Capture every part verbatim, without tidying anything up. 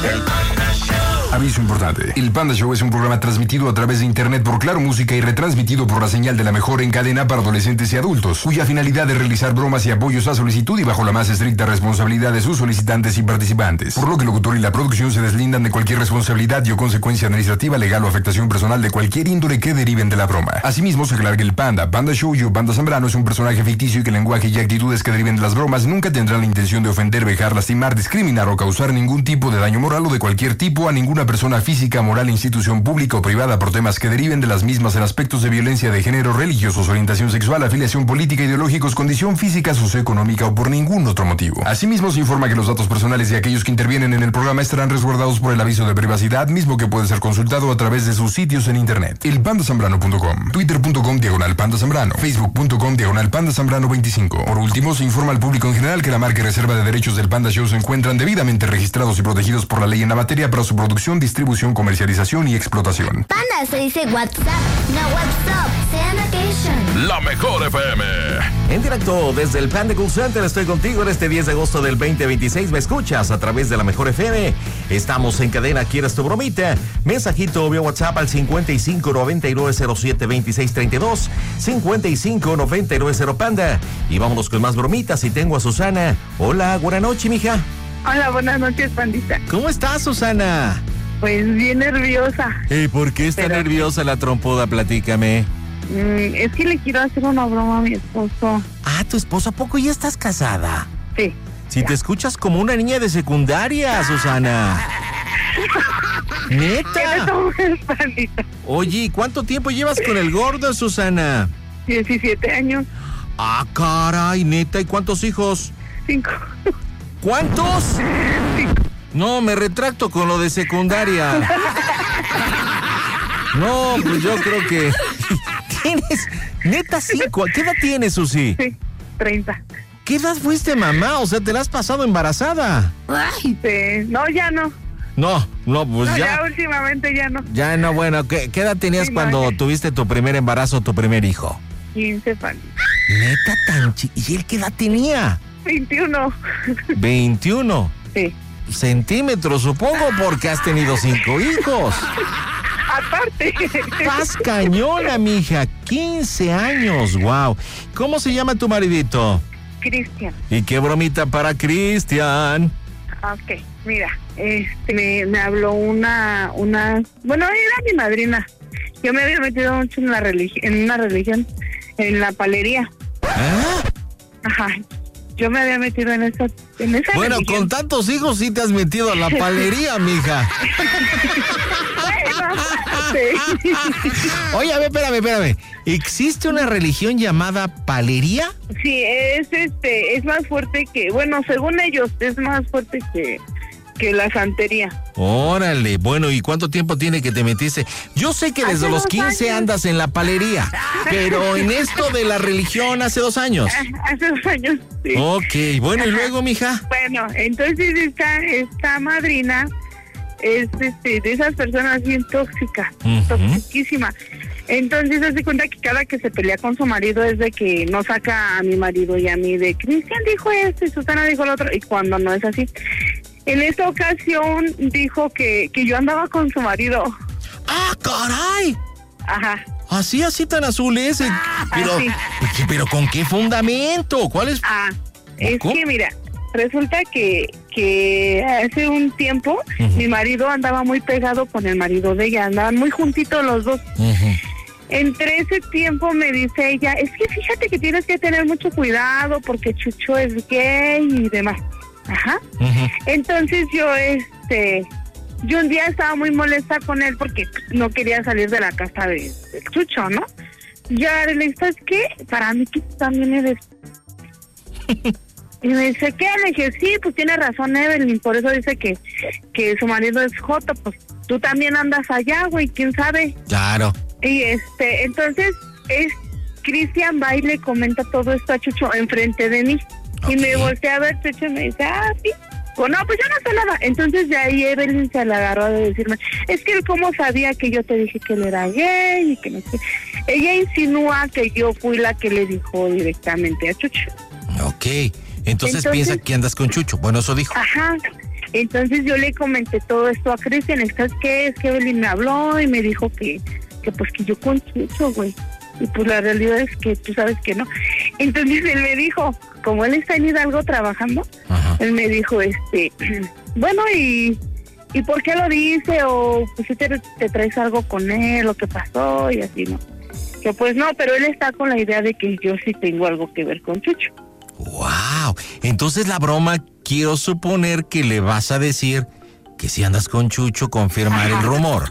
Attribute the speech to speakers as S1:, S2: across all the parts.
S1: El Panda Show.
S2: Aviso importante. El Panda Show es un programa transmitido a través de internet por Claro Música y retransmitido por la señal de la mejor en cadena para adolescentes y adultos, cuya finalidad es realizar bromas y apoyos a solicitud y bajo la más estricta responsabilidad de sus solicitantes y participantes. Por lo que el locutor y la producción se deslindan de cualquier responsabilidad y o consecuencia administrativa, legal o afectación personal de cualquier índole que deriven de la broma. Asimismo, se aclara que el Panda, Panda Show y o Panda Zambrano es un personaje ficticio y que el lenguaje y actitudes que deriven de las bromas nunca tendrán la intención de ofender, vejar, lastimar, discriminar o causar ningún tipo de daño moral o de cualquier tipo a ninguna persona física, moral, institución pública o privada por temas que deriven de las mismas en aspectos de violencia de género, religiosos, orientación sexual, afiliación política, ideológicos, condición física, socioeconómica o por ningún otro motivo. Asimismo, se informa que los datos personales de aquellos que intervienen en el programa estarán resguardados por el aviso de privacidad, mismo que puede ser consultado a través de sus sitios en internet. el panda zambrano punto com, twitter punto com diagonal panda zambrano, facebook punto com diagonal panda zambrano veinticinco. Por último, se informa al público en general que la marca y reserva de derechos del Panda Show se encuentran debidamente registrados y protegidos por la ley en la materia para su producción, distribución, comercialización y explotación.
S3: Panda se dice WhatsApp, no WhatsApp, Sanitation.
S1: La mejor F M.
S4: En directo desde el Panda Cool Center estoy contigo en este diez de agosto del veinte veintiséis. Me escuchas a través de la mejor F M. Estamos en cadena, ¿quieres tu bromita? Mensajito vía WhatsApp al cincuenta y cinco noventa y nueve cero siete veintiséis treinta y dos, cincuenta y cinco noventa y nueve cero Panda. Y vámonos con más bromitas y tengo a Susana. Hola, buenas noches, mija.
S5: Hola, buenas noches, pandita.
S4: ¿Cómo estás, Susana?
S5: Pues bien nerviosa.
S4: ¿Y por qué está
S5: Pero...
S4: nerviosa la trompuda? Platícame.
S5: Mm, es que le quiero hacer una broma a mi esposo.
S4: Ah, ¿tu esposo a poco ya estás casada?
S5: Sí.
S4: Si
S5: ya.
S4: te escuchas como una niña de secundaria, Susana.
S5: ¿Qué
S4: ¿Neta?
S5: te tomas, pandita?
S4: Oye, ¿cuánto tiempo llevas con el gordo, Susana?
S5: diecisiete años.
S4: Ah, caray, neta, ¿y cuántos hijos?
S5: Cinco.
S4: ¿Cuántos?
S5: Cinco.
S4: No, me retracto con lo de secundaria. No, pues yo creo que... ¿Tienes? Neta, cinco. ¿Qué edad tienes, Susi?
S5: Sí, treinta.
S4: ¿Qué edad fuiste mamá? O sea, ¿te la has pasado embarazada?
S5: Ay, sí. No, ya no.
S4: No, no, pues
S5: No,
S4: ya.
S5: ya últimamente ya no.
S4: Ya no, bueno, ¿qué, qué edad tenías
S5: Sí, no,
S4: cuando
S5: ya.
S4: tuviste tu primer embarazo, tu primer hijo?
S5: quince, pandita.
S4: Neta, tan chi... ¿Y él qué edad tenía?
S5: veintiuno.
S4: veintiuno.
S5: Sí.
S4: Centímetros, supongo, porque has tenido cinco hijos.
S5: Aparte.
S4: Estás cañona, mija. quince años, wow. ¿Cómo se llama tu maridito?
S5: Cristian.
S4: ¿Y qué bromita para Cristian?
S5: Ok, mira, este, me, me habló una, una, bueno, era mi madrina. Yo me había metido mucho en la religi- en una religión, en la palería.
S4: ¿Ah?
S5: Ajá. Yo me había metido en esa, en esa
S4: Bueno,
S5: religión.
S4: con tantos hijos sí te has metido a la palería, mija.
S5: Bueno, sí.
S4: Oye, a ver, espérame, espérame. ¿Existe una religión llamada palería?
S5: Sí, es este, es más fuerte que, bueno, según ellos, es más fuerte que, que la santería.
S4: Órale, bueno, ¿y cuánto tiempo tiene que te metiste? Yo sé que desde
S5: Hace
S4: los
S5: dos
S4: quince
S5: años.
S4: andas en la palería, pero en esto de la religión hace dos años.
S5: Ah, Hace dos años, sí.
S4: Ok, bueno, ¿y luego, mija?
S5: Bueno, entonces esta, esta madrina es este, de esas personas bien tóxicas,
S4: Ujú.
S5: toxiquísima. Entonces se hace cuenta que cada que se pelea con su marido es de que no saca a mi marido y a mí de Cristian dijo esto y Susana dijo lo otro, y cuando no es así. En esta ocasión dijo que, que yo andaba con su marido.
S4: ¡Ah, caray!
S5: Ajá.
S4: Así, así tan azul ese. Pero,
S5: Así.
S4: pero ¿con qué fundamento? ¿Cuál es?
S5: Ah, es
S4: ¿Cómo?
S5: que mira, resulta que, que hace un tiempo
S4: Ujú.
S5: mi marido andaba muy pegado con el marido de ella, andaban muy juntitos los dos.
S4: Ujú.
S5: Entre ese tiempo me dice ella, es que fíjate que tienes que tener mucho cuidado porque Chucho es gay y demás. Ajá.
S4: Ujú.
S5: Entonces yo, este, yo un día estaba muy molesta con él porque no quería salir de la casa de, de Chucho, ¿no? Ya le dije, ¿sabes qué? Para mí que tú también eres... Y me dice, ¿qué? Le dije, sí, pues tiene razón Evelyn, por eso dice que, que su marido es joto, pues tú también andas allá, güey, ¿quién sabe?
S4: Claro.
S5: Y este, entonces, es Cristian va y le comenta todo esto a Chucho enfrente de mí.
S4: Ok.
S5: Y me volteé a ver, Chucho, y me dice, ah, sí. Pues no, pues yo no sé nada. Entonces de ahí Evelyn se la agarró de decirme, es que él cómo sabía que yo te dije que él era gay y que no sé. Ella insinúa que yo fui la que le dijo directamente a Chucho.
S4: Ok. Entonces,
S5: Entonces-
S4: piensa que andas con Chucho. Bueno, eso dijo.
S5: Ajá. Entonces yo le comenté todo esto a Cristian. ¿Sabes qué? Es que Evelyn me habló y me dijo que, que pues que yo con Chucho, güey. Y pues la realidad es que tú sabes que no. Entonces él me dijo, como él está en Hidalgo trabajando, ajá, él me dijo, este, bueno, y, ¿y por qué lo dice? O pues si te, te traes algo con él, lo que pasó y así, ¿no? Que pues no, pero él está con la idea de que yo sí tengo algo que ver con Chucho.
S4: Wow, entonces la broma, quiero suponer que le vas a decir que si andas con Chucho, confirmar ajá, el rumor.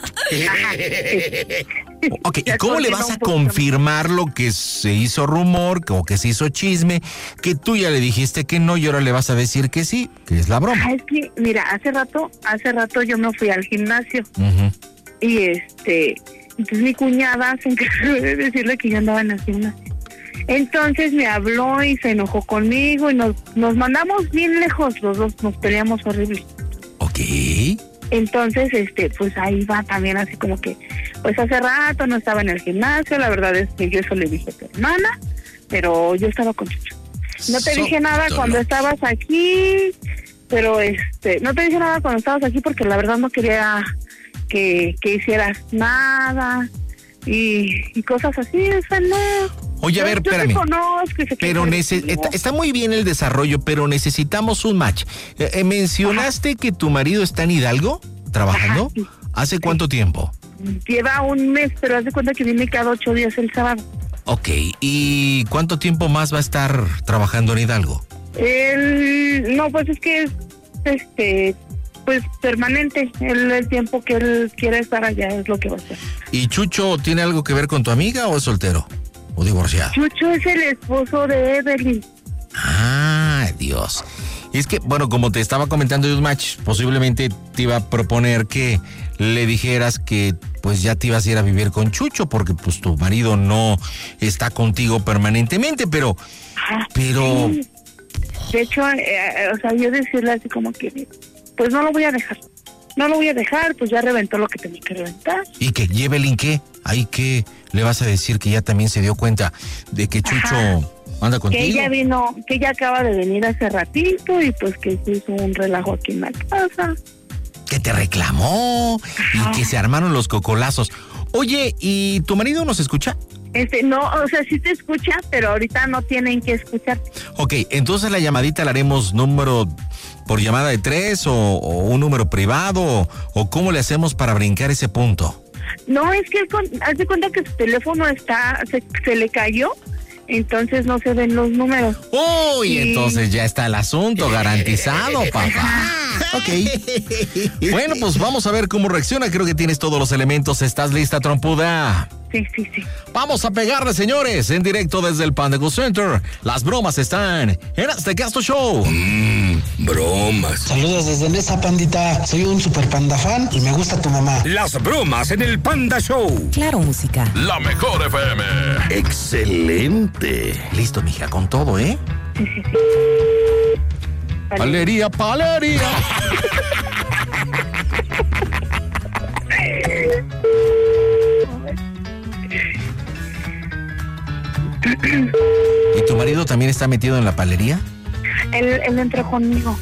S4: Ok, ¿y cómo le vas a confirmar lo que se hizo rumor o que se hizo chisme? Que tú ya le dijiste que no y ahora le vas a decir que sí, que es la broma.
S5: Ah, es que, mira, hace rato, hace rato yo me fui al gimnasio. Uh-huh. Y este, entonces mi cuñada se encargó de decirle que yo andaba en el gimnasio. Entonces me habló y se enojó conmigo y nos, nos mandamos bien lejos, los dos nos peleamos horrible.
S4: Ok.
S5: Entonces, este, pues ahí va también así como que, pues hace rato no estaba en el gimnasio, la verdad es que yo eso le dije a tu hermana, pero yo estaba con Chucho. No te so, dije nada cuando estabas aquí, pero este, no te dije nada cuando estabas aquí porque la verdad no quería que, que hicieras nada y, y cosas así, o sea, no.
S4: Oye, a ver,
S5: yo,
S4: espérame.
S5: Yo te conozco, y
S4: pero nece- está, está muy bien el desarrollo, pero necesitamos un match. Eh, eh, mencionaste ajá, que tu marido está en Hidalgo trabajando. Ajá, sí. ¿Hace cuánto sí. tiempo?
S5: Lleva un mes, pero haz de cuenta que viene cada ocho días el sábado.
S4: Ok, ¿y cuánto tiempo más va a estar trabajando en Hidalgo?
S5: Él, no, pues es que es, este, pues permanente. El, el tiempo que él quiera estar allá es lo que va a hacer.
S4: ¿Y Chucho tiene algo que ver con tu amiga o es soltero? ¿O divorciado?
S5: Chucho es el esposo de Evelyn.
S4: Ah, Dios. Y es que, bueno, como te estaba comentando de un match, posiblemente te iba a proponer que le dijeras que pues ya te ibas a ir a vivir con Chucho porque pues tu marido no está contigo permanentemente, pero...
S5: Ah,
S4: pero...
S5: Sí. De hecho, eh, o sea, yo decirle así como que, pues no lo voy a dejar. No lo voy a dejar, pues ya reventó lo que tenía que reventar.
S4: ¿Y que Evelyn qué? ¿Ahí qué le vas a decir que ya también se dio cuenta de que Chucho ajá, anda contigo?
S5: Que ella vino, que ella acaba de venir hace ratito y pues que se hizo un relajo aquí en la casa.
S4: Que te reclamó ajá, y que se armaron los cocolazos. Oye, ¿y tu marido nos escucha?
S5: Este, no, o sea, sí te escucha, pero ahorita no tienen que escuchar.
S4: Ok, entonces la llamadita la haremos número por llamada de tres o, o un número privado o, o cómo le hacemos para brincar ese punto.
S5: No, es que él con, haz de cuenta que su teléfono está, se, se le cayó, entonces no se ven los números.
S4: Uy, y... entonces ya está el asunto garantizado, papá. Ok. Bueno, pues vamos a ver cómo reacciona. Creo que tienes todos los elementos. ¿Estás lista, trompuda?
S5: Sí, sí, sí.
S4: Vamos a pegarle, señores, en directo desde el Panda Go Center. Las bromas están en Hazte Caso Show.
S1: Mmm, bromas.
S6: Saludos desde Mesa, pandita. Soy un super panda fan y me gusta tu mamá.
S1: Las bromas en el Panda Show.
S7: Claro, música.
S1: La mejor F M. Excelente.
S4: Listo, mija, con todo, ¿eh?
S5: Sí, sí, sí.
S4: Palería, palería. ¿Y tu marido también está metido en la palería?
S5: Él, él entró conmigo.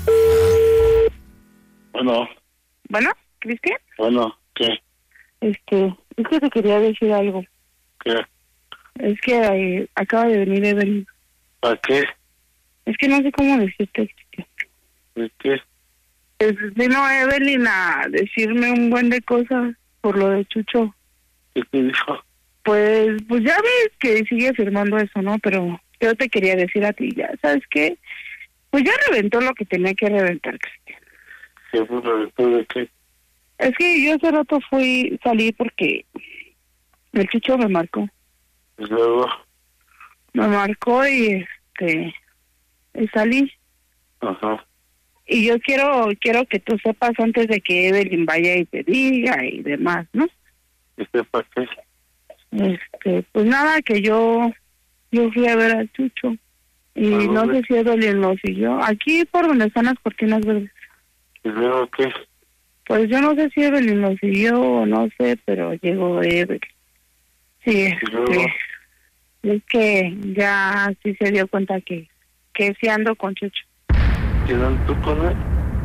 S8: Bueno.
S5: ¿Bueno, Cristian?
S8: Bueno, ¿qué?
S5: Este, es que te quería decir algo.
S8: ¿Qué?
S5: Es que eh, acaba de venir Evelyn.
S8: ¿Para qué?
S5: Es que no sé cómo decirte, Cristian.
S8: ¿De qué?
S5: Pues vino Evelyn a decirme un buen de cosas por lo de Chucho.
S8: ¿Qué te dijo?
S5: Pues, pues ya ves que sigue afirmando eso, ¿no? Pero yo te quería decir a ti, ya, ¿sabes qué? Pues ya reventó lo que tenía que reventar, Cristian.
S8: ¿Qué fue reventó de qué?
S5: Es que yo hace rato fui, salí porque el Chucho me marcó.
S8: ¿Y luego?
S5: Me marcó y este, y salí.
S8: Ajá.
S5: Y yo quiero, quiero que tú sepas antes de que Evelyn vaya y te diga y demás, ¿no?
S8: ¿Y sepa qué?
S5: Este, pues nada, que yo, yo fui a ver al Chucho. Y no sé si Evelyn lo siguió. Aquí por donde están las cortinas verdes.
S8: ¿Y luego qué?
S5: Pues yo no sé si Evelyn lo siguió o no sé, pero llegó Evelyn. Sí, este, es que ya sí se dio cuenta que, que sí ando con Chucho.
S8: ¿Quedan tú con él?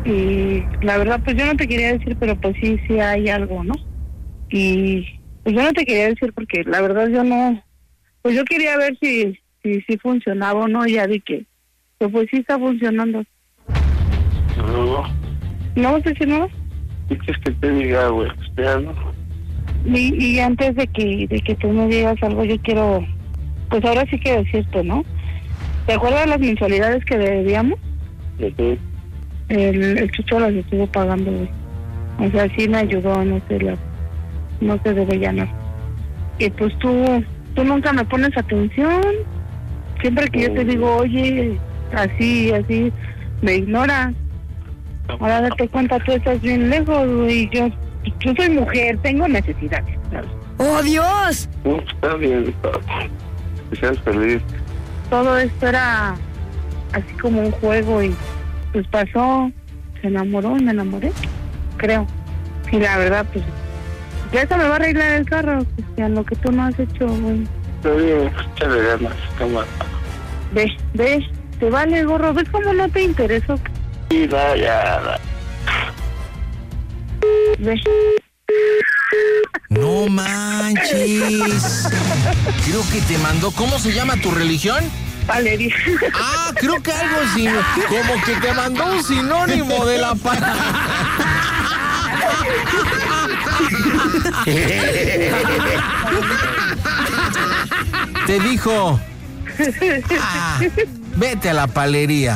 S5: Y la verdad, pues yo no te quería decir, pero pues sí, sí hay algo, ¿no? Y pues yo no te quería decir porque la verdad yo no, pues yo quería ver si si, si funcionaba o no, y ya vi que pues, pues sí está funcionando.
S8: No.
S5: ¿No vas a decir nada?
S8: ¿Qué quieres que te diga, güey? Espera, ¿no?
S5: Y, y antes de que de que tú me digas algo, yo quiero, pues ahora sí que decirte, ¿no? ¿Te acuerdas de las mensualidades que debíamos?
S8: Uh-huh.
S5: El, el Chucho las estuvo pagando, güey. O sea, sí me ayudó, no sé, la, no se debe llenar. Y pues tú, tú nunca me pones atención. Siempre que yo te digo, oye, así, así, me ignoras. Ahora date cuenta, tú estás bien lejos, güey. Yo, yo soy mujer, tengo necesidades, ¿sabes?
S7: ¡Oh, Dios!
S8: No, está bien, papá. Que seas feliz.
S5: Todo esto era así como un juego y pues pasó, se enamoró y me enamoré, creo. Y la verdad, pues, ya eso me va a arreglar el carro, Cristian, lo que tú no has hecho, güey.
S8: Está bien, échale ganas, toma.
S5: Ve, ve, te vale, gorro, ¿ves cómo no te interesó?
S8: Sí, da, ya, da.
S5: Ve.
S4: No manches. Creo que te mandó. ¿Cómo se llama tu religión?
S5: Valeria.
S4: Ah, creo que algo así. Como que te mandó un sinónimo de la palabra. Te dijo. Ah, vete a la palería.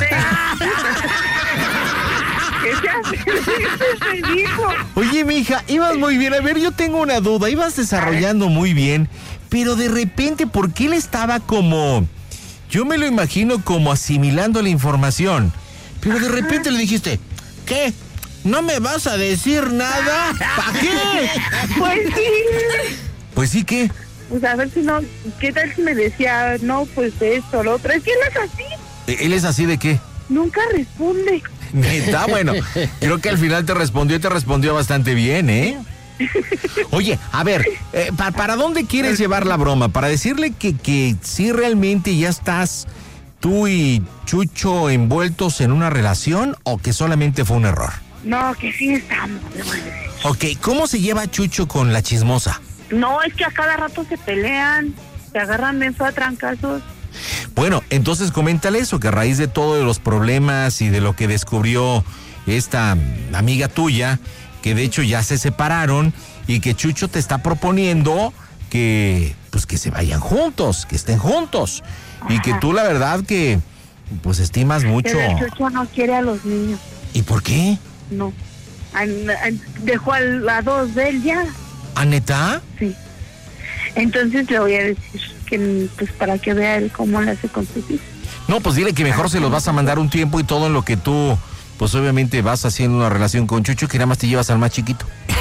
S4: Oye, mija, ibas muy bien. A ver, yo tengo una duda. Ibas desarrollando muy bien, pero de repente, ¿por qué él estaba como... Yo me lo imagino como asimilando la información, pero de repente le dijiste, ¿qué? ¿No me vas a decir nada? ¿Para qué?
S5: Pues sí.
S4: Pues sí, ¿qué?
S5: Pues a ver si no, ¿qué tal si me decía, no, pues esto, lo otro? Es que él es así.
S4: ¿Él es así de qué?
S5: Nunca responde.
S4: Está bueno. Creo que al final te respondió y te respondió bastante bien, ¿eh? Oye, a ver, eh, ¿para, ¿para dónde quieres llevar la broma? ¿Para decirle que, que sí realmente ya estás tú y Chucho envueltos en una relación o que solamente fue un error?
S5: No, que sí estamos, le voy a decir.
S4: Ok, ¿cómo se lleva Chucho con la chismosa?
S5: No, es que a cada rato se pelean, se agarran bien a trancazos.
S4: Bueno, entonces coméntale eso, que a raíz de todos los problemas y de lo que descubrió esta amiga tuya, que de hecho ya se separaron y que Chucho te está proponiendo que pues que se vayan juntos, que estén juntos. Ajá. Y que tú la verdad que pues estimas mucho.
S5: Pero el Chucho no quiere a los niños.
S4: ¿Y por qué?
S5: No. Dejó a, a dos de él ya.
S4: ¿A neta?
S5: Sí. Entonces le voy a decir que pues para que vea él cómo le hace con sus hijos.
S4: No, pues dile que mejor se los vas a mandar un tiempo y todo en lo que tú pues obviamente vas haciendo una relación con Chucho, que nada más te llevas al más chiquito.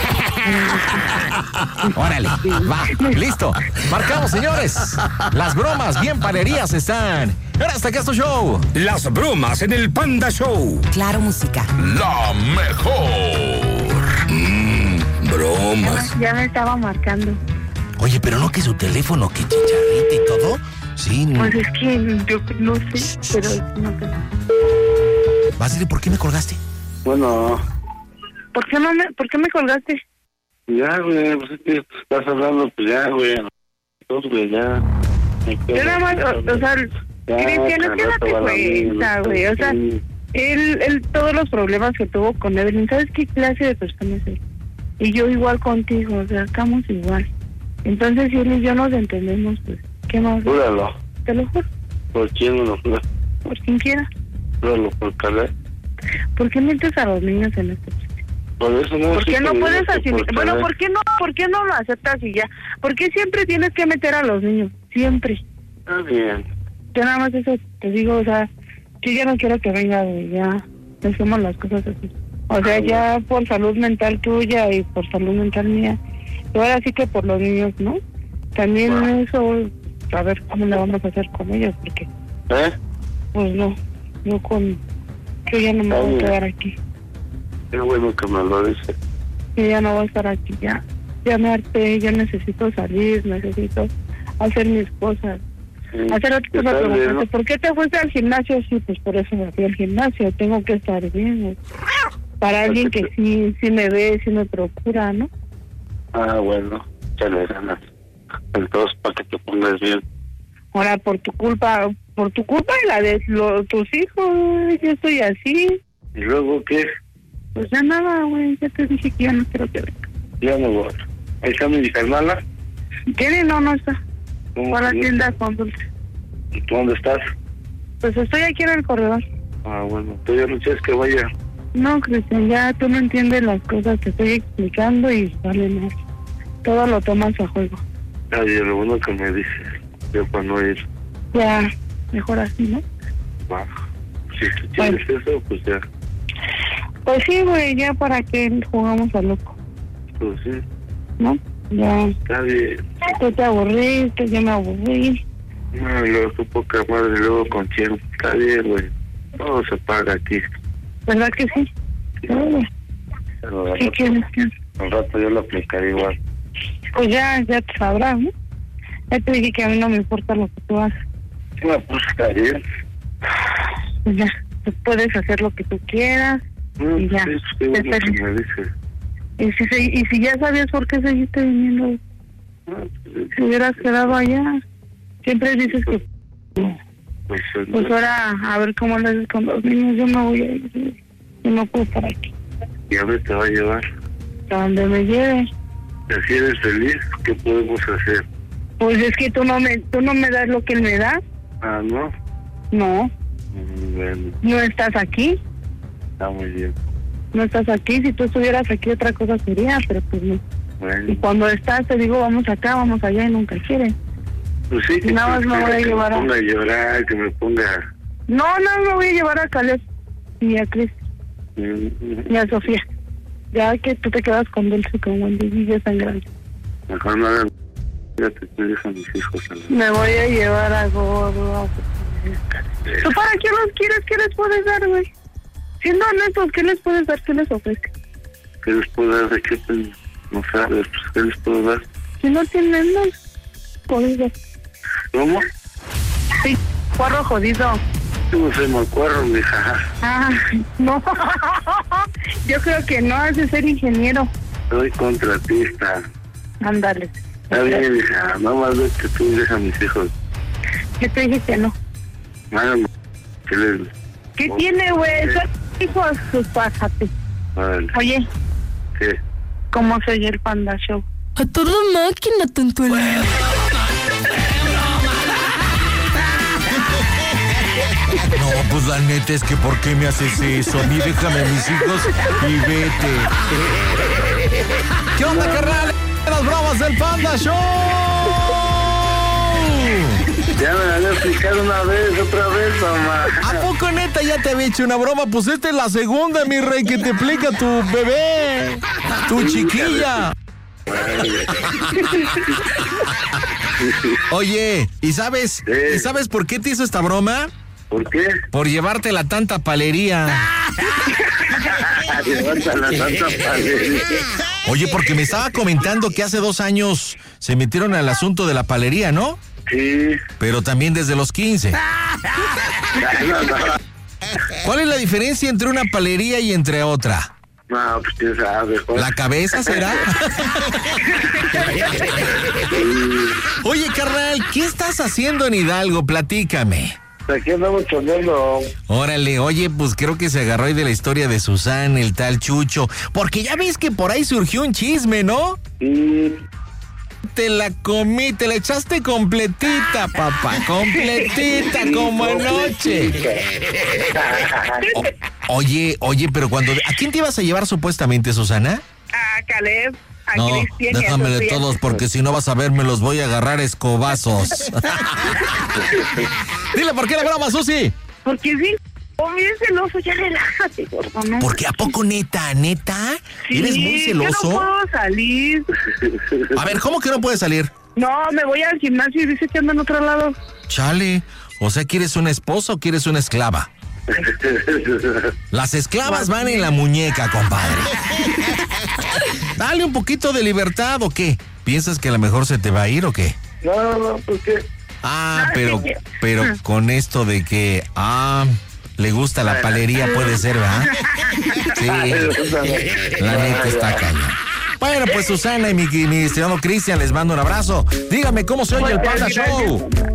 S4: Órale, va, listo. Marcamos, señores. Las bromas bien palerías están. Ahora hasta acá es tu show.
S1: Las bromas en el Panda Show.
S7: Claro, música.
S1: La mejor. Mm, bromas.
S5: Ya, ya me estaba marcando.
S4: Oye, pero no que su teléfono, que chicharrita y todo. Sí.
S5: Pues es que yo no sé, pero no sé.
S4: Vas a decir, ¿por qué me colgaste?
S8: Bueno.
S5: ¿Por qué no me, por qué me colgaste?
S8: Ya, güey, pues es que estás hablando, pues ya, güey. Entonces, güey, ya.
S5: Yo nada más, o, o sea, Cristian, es que date cuenta, güey, o sea, él, él, todos los problemas que tuvo con Evelyn, ¿sabes qué clase de persona es él? Y yo igual contigo, o sea, estamos igual. Entonces, si él y yo nos entendemos, pues, ¿qué más?
S8: Júralo.
S5: Te lo juro.
S8: ¿Por quién no lo juro?
S5: Por quien quiera.
S8: Júralo, por Calé.
S5: ¿Por qué mientes a los niños en este sitio?
S8: Por eso no.
S5: ¿Por qué no puedes asimilar?
S8: Por
S5: Bueno, ¿por qué no, por qué no lo aceptas y ya? ¿Por qué siempre tienes que meter a los niños? Siempre.
S8: Está bien.
S5: Yo nada más eso te digo, o sea, yo ya no quiero que venga de ya, hacemos las cosas así. O sea, ya por salud mental tuya y por salud mental mía. Y ahora sí que por los niños, ¿no? También bueno. Eso, a ver cómo le vamos a hacer con ellos, porque...
S8: ¿Eh?
S5: Pues no, yo con... Yo ya no me voy a quedar aquí.
S8: Qué bueno que me lo dice.
S5: Yo ya no voy a estar aquí, ya. Ya me harté, ya necesito salir, necesito hacer mis cosas. Sí, hacer otra cosa, preguntarte, ¿por qué te fuiste al gimnasio? Sí, pues por eso me fui al gimnasio, tengo que estar bien. para alguien que sí, sí me ve, sí me procura, ¿no?
S8: Ah, bueno, ya le ganas. Entonces, para que te pongas bien.
S5: Ahora, por tu culpa, por tu culpa y la de lo, tus hijos, yo estoy así.
S8: ¿Y luego qué?
S5: Pues ya nada, güey, ya te dije que ya no quiero que venga.
S8: Ya no voy. Ahí está mi hermana.
S5: ¿Quién? No, no está. Fue a la tienda con dulce.
S8: ¿Y tú dónde estás?
S5: Pues estoy aquí en el corredor.
S8: Ah, bueno, tú ya no quieres que vaya.
S5: No, Cristian, ya tú no entiendes las cosas que estoy explicando y vale más. Todo lo tomas a juego.
S8: Ay, lo bueno que me dices, yo para no ir.
S5: Ya, mejor así, ¿no?
S8: Ah, si tú quieres bueno. Eso, pues ya.
S5: Pues sí, güey, ya para que jugamos a loco.
S8: Pues sí.
S5: ¿No? Ya.
S8: Está bien.
S5: Tú te aburriste, yo me aburrí.
S8: No, y luego tu poca madre, luego con quién. Está bien, güey. Todo se paga aquí.
S5: ¿Verdad que sí?
S8: Sí.
S5: Sí.
S8: Pero
S5: ¿Qué quieres?
S8: Al rato yo lo aplicaré igual.
S5: Pues ya, ya te sabrás, ¿no? Ya te dije que a mí no me importa lo que tú haces.
S8: No, pues está bien.
S5: Pues ya, tú puedes hacer lo que tú quieras.
S8: No,
S5: y ya.
S8: Sí, qué bueno que me dices.
S5: Y si, se, y si ya sabías por qué seguiste viniendo,
S8: No, pues,
S5: si hubieras quedado allá. Siempre dices que...
S8: pues,
S5: Pues ahora, a ver cómo le haces con los niños. Yo me voy a ir. Yo no puedo estar aquí.
S8: ¿Y a dónde te va a llevar?
S5: A donde me lleve.
S8: Si eres feliz, ¿qué podemos hacer?
S5: Pues es que tú no me tú no me das lo que él me da.
S8: Ah, ¿no?
S5: No.
S8: Mm, Bueno,
S5: No estás aquí.
S8: está muy bien.
S5: No estás aquí. Si tú estuvieras aquí, otra cosa sería, pero pues no.
S8: Bueno,
S5: Y cuando estás, te digo, vamos acá, vamos allá, y nunca quieres.
S8: pues sí, que,
S5: nada más
S8: que-
S5: me voy a
S8: que
S5: llevar a-
S8: me ponga a llorar, que me ponga...
S5: No, no, me voy a llevar a Caleb y a Cris
S8: mm,
S5: y a Sofía. Ya que tú te quedas con Dulce, con Wendy, y ya tan grande.
S8: Mejor no hagan... Ya te dejo a mis hijos a la...
S5: Me voy a llevar a Gordo. a- ¿Tú para qué los quieres? ¿Qué les puedes dar, güey? Siendo honestos, ¿qué les puedes dar? ¿Qué les ofrezca?
S8: ¿Qué les puedo dar? ¿De qué? Pues, no sabes, pues, ¿qué les puedo dar?
S5: Si no tienen nada, jodido.
S8: ¿Cómo?
S5: Sí, cuarro jodido.
S8: Yo no soy macuarro, mija.
S5: Ah, no. Yo creo que no, has de ser ingeniero.
S8: Soy contratista.
S5: Ándale.
S8: Está bien, hija. Nada más ve que tú dejas a mis hijos.
S5: Yo te dije que no.
S8: Mándame. ¿Qué les...?
S5: ¿Qué tiene, güey? Son hijos, sus pájate.
S8: Vale.
S5: Oye,
S8: ¿Qué?
S5: ¿cómo se oye el Panda Show?
S7: A toda máquina, tontuela.
S4: No, pues la neta es que ¿por qué me haces eso? A mí déjame a mis hijos y vete. ¿Qué onda, carnal? Las bromas del Panda Show.
S8: Ya me la había explicado una vez, otra vez, mamá.
S4: ¿A poco neta ya te había hecho una broma? Pues esta es la segunda, mi rey, que te explica tu bebé, tu chiquilla. Oye, ¿y sabes?
S8: Sí.
S4: ¿Y sabes por qué te hizo esta broma?
S8: ¿Por qué?
S4: Por llevarte la tanta palería.
S8: Levanta la santa palería.
S4: Oye, porque me estaba comentando que hace dos años se metieron al asunto de la palería, ¿no?
S8: Sí.
S4: Pero también desde los quince.
S8: No, no.
S4: ¿Cuál es la diferencia entre una palería y entre otra?
S8: No, pues quién sabe. Juan.
S4: ¿La cabeza será? Oye, carnal, ¿qué estás haciendo en Hidalgo? Platícame.
S8: Aquí andamos choneando.
S4: Órale, oye, pues creo que se agarró ahí de la historia de Susana, el tal Chucho. Porque ya ves que por ahí surgió un chisme, ¿no?
S8: Sí.
S4: Te la comí, te la echaste completita, papá. Completita, como anoche. O- oye, oye, pero cuando... ¿A quién te ibas a llevar supuestamente, Susana?
S5: A Caleb, a
S4: No,
S5: Cristian y a
S4: déjame de
S5: Sofía.
S4: todos, porque si no vas a ver, me los voy a agarrar escobazos. Dile, ¿por qué la broma, Susi?
S5: Porque sí, oh, bien celoso, ya relájate, gordo, ¿no?
S4: Porque ¿a poco neta, neta?
S5: Sí,
S4: ¿Eres muy celoso?
S5: Yo no puedo salir.
S4: A ver, ¿cómo que no puedes salir?
S5: No, me voy al gimnasio y dice que ando en otro lado.
S4: Chale, o sea, ¿quieres una esposa o quieres una esclava? Las esclavas van en la muñeca, compadre. Dale un poquito de libertad, ¿o qué? ¿Piensas que a lo mejor se te va a ir o qué?
S8: No, no, ¿por qué?
S4: Ah, pero, pero con esto de que, ah, Le gusta la palería, puede ser, ¿verdad? Sí, la neta está cañón. Bueno, pues Susana y mi, mi estimado Cristian, les mando un abrazo. Dígame, ¿cómo se oye el Panda Show?